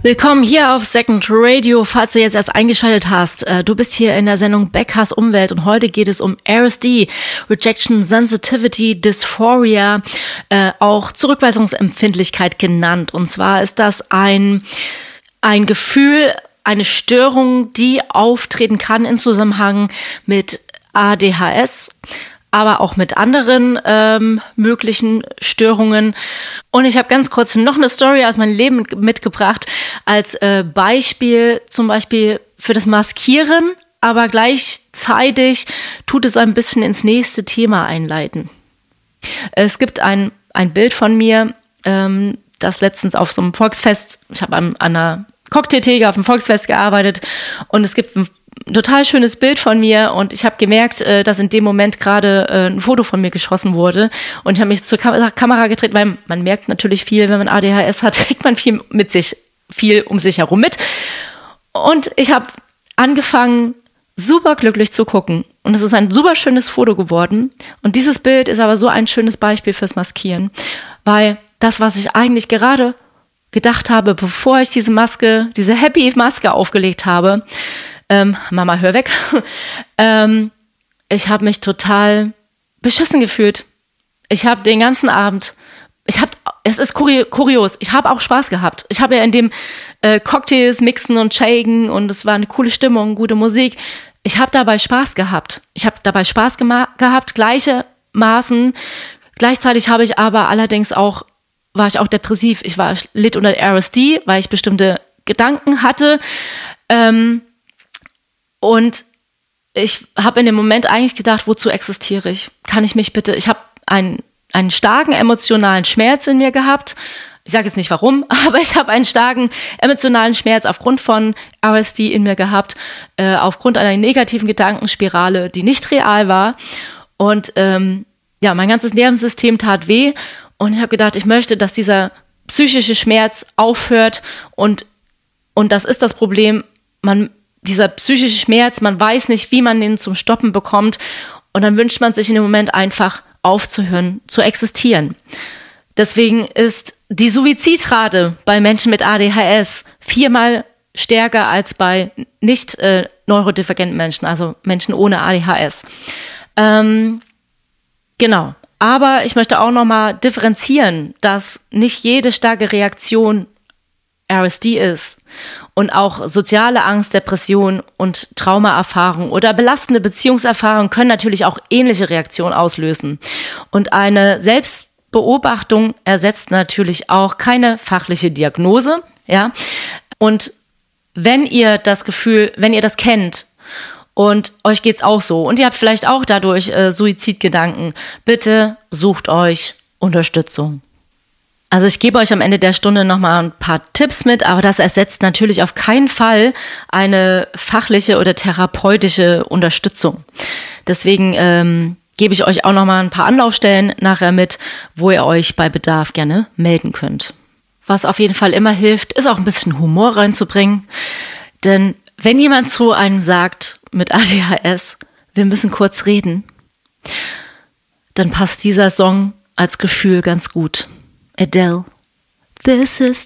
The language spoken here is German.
Willkommen hier auf Second Radio, falls du jetzt erst eingeschaltet hast. Du bist hier in der Sendung Beckers Umwelt und heute geht es um RSD, Rejection Sensitivity Dysphoria, auch Zurückweisungsempfindlichkeit genannt. Und zwar ist das ein Gefühl, eine Störung, die auftreten kann in Zusammenhang mit ADHS, aber auch mit anderen möglichen Störungen. Und ich habe ganz kurz noch eine Story aus meinem Leben mitgebracht, als Beispiel zum Beispiel für das Maskieren, aber gleichzeitig tut es ein bisschen ins nächste Thema einleiten. Es gibt ein Bild von mir, das letztens auf so einem Volksfest, ich habe an einer Cocktailtheke auf dem Volksfest gearbeitet und es gibt ein total schönes Bild von mir und ich habe gemerkt, dass in dem Moment gerade ein Foto von mir geschossen wurde und ich habe mich zur Kamera gedreht, weil man merkt natürlich viel, wenn man ADHS hat, trägt man viel um sich herum mit und ich habe angefangen, super glücklich zu gucken und es ist ein super schönes Foto geworden und dieses Bild ist aber so ein schönes Beispiel fürs Maskieren, weil das, was ich eigentlich gerade gedacht habe, bevor ich diese Happy-Maske aufgelegt habe, Mama, hör weg. Ich habe mich total beschissen gefühlt. Ich habe den ganzen Abend, es ist kurios, ich habe auch Spaß gehabt. Ich habe ja in dem Cocktails mixen und shaken und es war eine coole Stimmung, gute Musik. Ich habe dabei Spaß gehabt. Gehabt, gleichermaßen. Gleichzeitig war ich auch depressiv. Ich litt unter RSD, weil ich bestimmte Gedanken hatte. Und ich habe in dem Moment eigentlich gedacht, wozu existiere ich? Ich habe einen starken emotionalen Schmerz in mir gehabt. Ich sage jetzt nicht warum, aber ich habe einen starken emotionalen Schmerz aufgrund von RSD in mir gehabt, aufgrund einer negativen Gedankenspirale, die nicht real war. Und mein ganzes Nervensystem tat weh. Und ich habe gedacht, ich möchte, dass dieser psychische Schmerz aufhört. Und das ist das Problem, dieser psychische Schmerz, man weiß nicht, wie man den zum Stoppen bekommt und dann wünscht man sich in dem Moment einfach aufzuhören, zu existieren. Deswegen ist die Suizidrate bei Menschen mit ADHS 4-mal stärker als bei nicht neurodivergenten Menschen, also Menschen ohne ADHS. Genau. Aber ich möchte auch nochmal differenzieren, dass nicht jede starke Reaktion RSD ist und auch soziale Angst, Depression und Traumaerfahrung oder belastende Beziehungserfahrungen können natürlich auch ähnliche Reaktionen auslösen. Und eine Selbstbeobachtung ersetzt natürlich auch keine fachliche Diagnose, ja. Und wenn ihr das kennt und euch geht's auch so und ihr habt vielleicht auch dadurch Suizidgedanken, bitte sucht euch Unterstützung. Also ich gebe euch am Ende der Stunde nochmal ein paar Tipps mit, aber das ersetzt natürlich auf keinen Fall eine fachliche oder therapeutische Unterstützung. Deswegen gebe ich euch auch nochmal ein paar Anlaufstellen nachher mit, wo ihr euch bei Bedarf gerne melden könnt. Was auf jeden Fall immer hilft, ist auch ein bisschen Humor reinzubringen. Denn wenn jemand zu einem sagt mit ADHS, wir müssen kurz reden, dann passt dieser Song als Gefühl ganz gut. Adele, this is